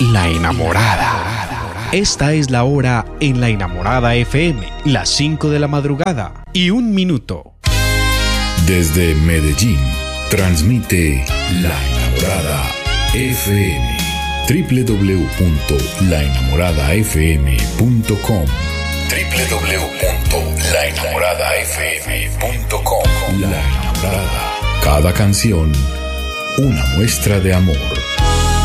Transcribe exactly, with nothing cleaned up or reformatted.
La Enamorada. Esta es la hora en La Enamorada F M, las cinco de la madrugada y un minuto. Desde Medellín, transmite La Enamorada F M. doble u doble u doble u punto la enamorada f m punto com doble u doble u doble u punto la enamorada f m punto com. La Enamorada. Cada canción, una muestra de amor.